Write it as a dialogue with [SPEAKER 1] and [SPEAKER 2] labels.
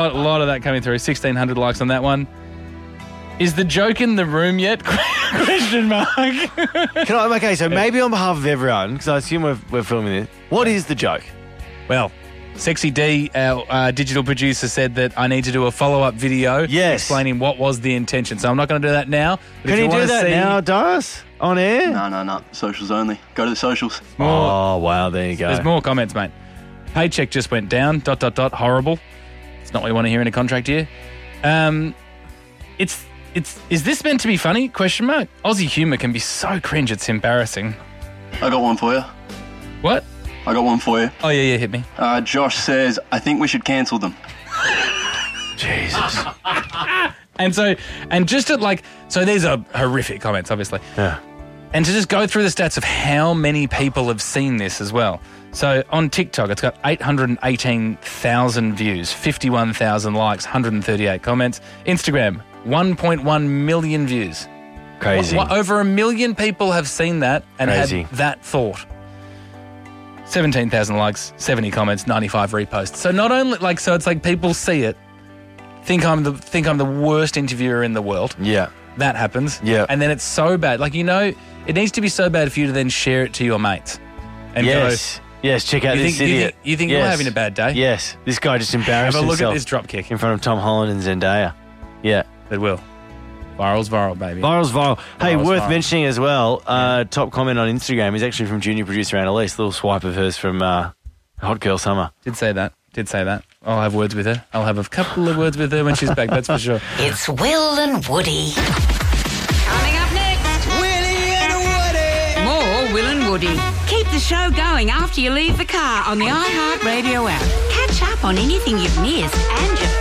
[SPEAKER 1] A lot of that coming through. 1,600 likes on that one. Is the joke in the room yet? Question mark.
[SPEAKER 2] Okay, so maybe on behalf of everyone, because I assume we're filming this, what is the joke?
[SPEAKER 1] Well, Sexy D, our digital producer, said that I need to do a follow-up video explaining what was the intention. So I'm not going to do that now.
[SPEAKER 2] Can you do that now, Doris? On air?
[SPEAKER 3] No. Socials only. Go to the socials.
[SPEAKER 2] Oh, wow. There you go.
[SPEAKER 1] There's more comments, mate. Paycheck just went down. ... Horrible. It's not what you want to hear in a contract year. Is this meant to be funny? Question mark. Aussie humour can be so cringe, it's embarrassing.
[SPEAKER 3] I got one for you.
[SPEAKER 1] What?
[SPEAKER 3] I got one for you.
[SPEAKER 1] Oh, yeah, hit me.
[SPEAKER 3] Josh says, I think we should cancel them.
[SPEAKER 2] Jesus.
[SPEAKER 1] So these are horrific comments, obviously.
[SPEAKER 2] Yeah.
[SPEAKER 1] And to just go through the stats of how many people have seen this as well. So on TikTok, it's got 818,000 views, 51,000 likes, 138 comments. Instagram, 1.1 million views.
[SPEAKER 2] Crazy.
[SPEAKER 1] Over 1 million people have seen that and had that thought. 17,000 likes, 70 comments, 95 reposts. So not only so it's like people see it, think I'm the worst interviewer in the world.
[SPEAKER 2] Yeah.
[SPEAKER 1] That happens.
[SPEAKER 2] Yeah.
[SPEAKER 1] And then it's so bad. It needs to be so bad for you to then share it to your mates. And
[SPEAKER 2] yes, check out this idiot.
[SPEAKER 1] You think you're having a bad day?
[SPEAKER 2] Yes. This guy just embarrassed himself.
[SPEAKER 1] Have a look at this drop kick.
[SPEAKER 2] In front of Tom Holland and Zendaya. Yeah.
[SPEAKER 1] It will. Viral's viral, baby.
[SPEAKER 2] Viral's viral. Hey, worth
[SPEAKER 1] viral.
[SPEAKER 2] mentioning as well, top comment on Instagram is actually from junior producer Annalise, a little swipe of hers from Hot Girl Summer.
[SPEAKER 1] Did say that. I'll have words with her. I'll have a couple of words with her when she's back, that's for sure.
[SPEAKER 4] It's Will and Woody. Coming up next,
[SPEAKER 5] Willie and Woody.
[SPEAKER 4] more Will and Woody. Keep the show going after you leave the car on the iHeartRadio app. Catch up on anything you've missed and your